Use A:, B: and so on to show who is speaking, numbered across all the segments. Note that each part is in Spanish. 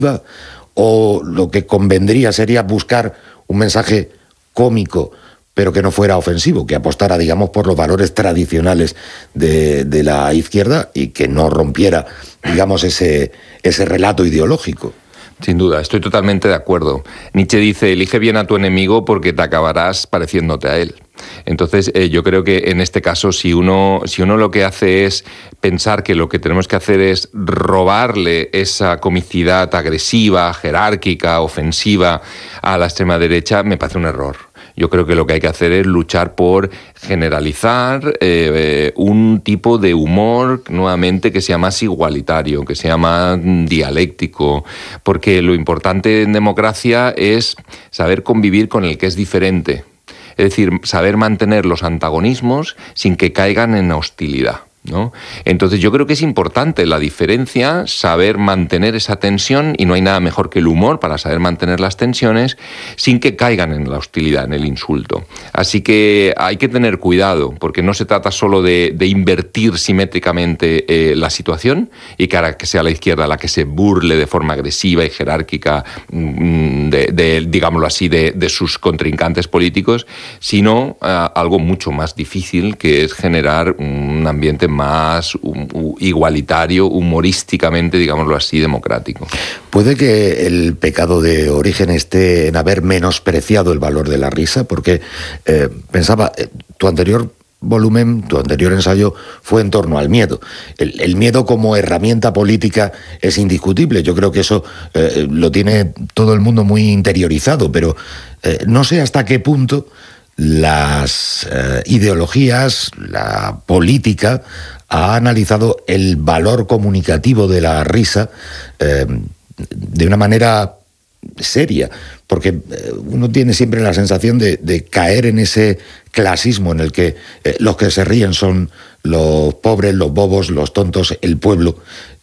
A: o lo que convendría sería buscar un mensaje cómico pero que no fuera ofensivo, que apostara, digamos, por los valores tradicionales de la izquierda y que no rompiera, digamos, ese relato ideológico.
B: Sin duda, estoy totalmente de acuerdo. Nietzsche dice, elige bien a tu enemigo porque te acabarás pareciéndote a él. Entonces, yo creo que en este caso, si uno lo que hace es pensar que lo que tenemos que hacer es robarle esa comicidad agresiva, jerárquica, ofensiva a la extrema derecha, me parece un error. Yo creo que lo que hay que hacer es luchar por generalizar un tipo de humor, nuevamente, que sea más igualitario, que sea más dialéctico, porque lo importante en democracia es saber convivir con el que es diferente. Es decir, saber mantener los antagonismos sin que caigan en hostilidad, ¿no? Entonces yo creo que es importante la diferencia, saber mantener esa tensión, y no hay nada mejor que el humor para saber mantener las tensiones sin que caigan en la hostilidad, en el insulto. Así que hay que tener cuidado, porque no se trata solo de invertir simétricamente la situación y que ahora que sea la izquierda la que se burle de forma agresiva y jerárquica digámoslo así, de sus contrincantes políticos, sino algo mucho más difícil, que es generar un ambiente más igualitario, humorísticamente, digámoslo así, democrático.
A: ¿Puede que el pecado de origen esté en haber menospreciado el valor de la risa? Porque pensaba, tu anterior volumen, tu anterior ensayo fue en torno al miedo. El miedo como herramienta política es indiscutible. Yo creo que eso lo tiene todo el mundo muy interiorizado, pero no sé hasta qué punto las ideologías, la política, ha analizado el valor comunicativo de la risa de una manera seria, porque uno tiene siempre la sensación de caer en ese clasismo en el que los que se ríen son los pobres, los bobos, los tontos, el pueblo.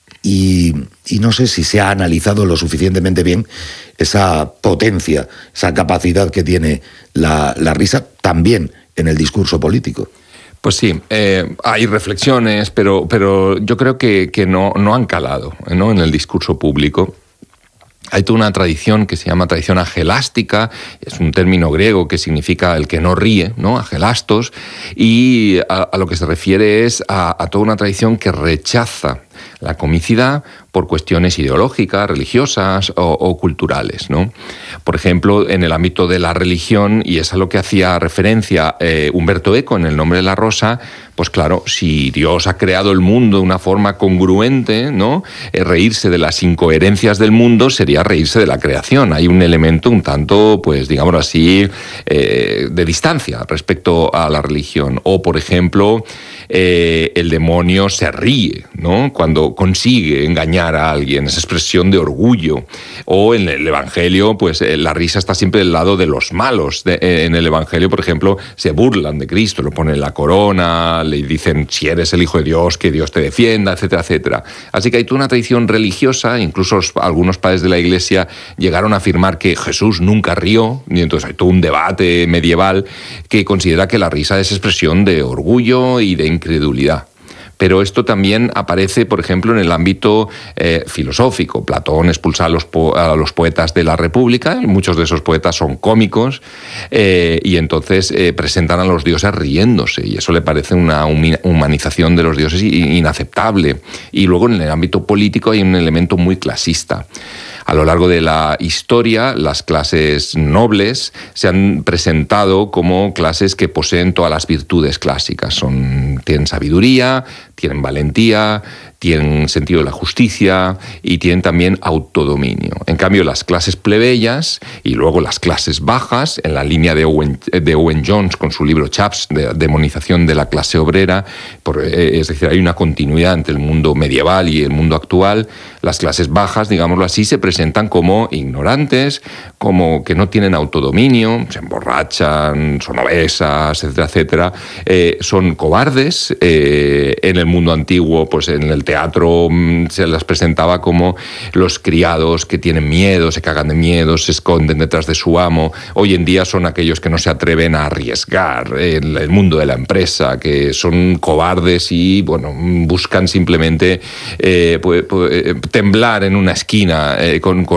A: Y no sé si se ha analizado lo suficientemente bien esa potencia, esa capacidad que tiene la risa también en el discurso político.
B: Pues sí, hay reflexiones, pero yo creo que no han calado, ¿no?, en el discurso público. Hay toda una tradición que se llama tradición agelástica, es un término griego que significa el que no ríe, ¿no?, agelastos, y a lo que se refiere es a toda una tradición que rechaza la comicidad por cuestiones ideológicas, religiosas o culturales, ¿no? Por ejemplo, en el ámbito de la religión, y es a lo que hacía referencia Humberto Eco en El nombre de la rosa, pues claro, si Dios ha creado el mundo de una forma congruente, ¿no?, reírse de las incoherencias del mundo sería reírse de la creación. Hay un elemento un tanto, pues digámoslo así, de distancia respecto a la religión. O, por ejemplo, el demonio se ríe, ¿no?, cuando consigue engañar a alguien, esa expresión de orgullo. O en el Evangelio, pues la risa está siempre del lado de los malos. En el Evangelio, por ejemplo, se burlan de Cristo, lo ponen en la corona, le dicen, si eres el Hijo de Dios, que Dios te defienda, etcétera, etcétera. Así que hay toda una tradición religiosa, incluso algunos padres de la Iglesia llegaron a afirmar que Jesús nunca rió, y entonces hay todo un debate medieval que considera que la risa es expresión de orgullo y de incredulidad. Pero esto también aparece, por ejemplo, en el ámbito filosófico. Platón expulsa a los poetas de la República, y muchos de esos poetas son cómicos, y entonces presentan a los dioses riéndose, y eso le parece una humanización de los dioses inaceptable. Y luego en el ámbito político hay un elemento muy clasista. A lo largo de la historia, las clases nobles se han presentado como clases que poseen todas las virtudes clásicas. Tienen sabiduría, tienen valentía, tienen sentido de la justicia y tienen también autodominio. En cambio, las clases plebeyas y luego las clases bajas, en la línea de Owen Jones con su libro Chaps, de demonización de la clase obrera, es decir, hay una continuidad entre el mundo medieval y el mundo actual. Las clases bajas, digámoslo así, se presentan como ignorantes, como que no tienen autodominio, se emborrachan, son obesas, etcétera, etcétera. Son cobardes. En el mundo antiguo, pues en el teatro se las presentaba como los criados que tienen miedo, se cagan de miedo, se esconden detrás de su amo. Hoy en día son aquellos que no se atreven a arriesgar en el mundo de la empresa, que son cobardes y bueno, buscan simplemente temblar en una esquina con